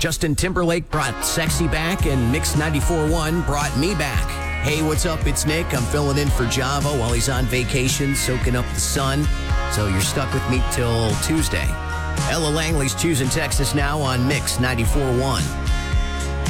Justin Timberlake brought Sexy back, and Mix 94.1 brought me back. Hey, what's up? It's Nick. I'm filling in for Java while he's on vacation, soaking up the sun. So you're stuck with me till Tuesday. Ella Langley's Choosing Texas now on Mix 94.1.